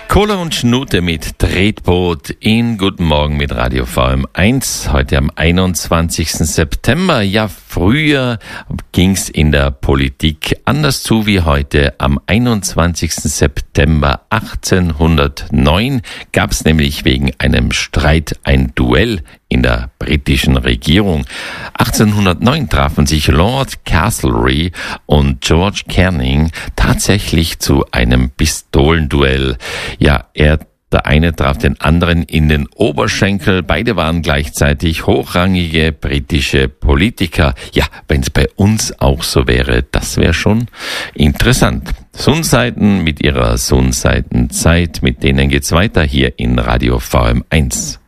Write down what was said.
Kohle und Schnute mit Tretboot in Guten Morgen mit Radio VM1. Heute am 21. September. Ja, früher ging's in der Politik anders zu wie heute. Am 21. September 1809 gab's nämlich wegen einem Streit ein Duell in der britischen Regierung. 1809 trafen sich Lord Castlereagh und George Canning tatsächlich zu einem Pistolenduell. Ja, der eine traf den anderen in den Oberschenkel. Beide waren gleichzeitig hochrangige britische Politiker. Ja, wenn es bei uns auch so wäre, das wäre schon interessant. Sonnseiten mit ihrer Sonnseitenzeit, mit denen geht's weiter hier in Radio VM1.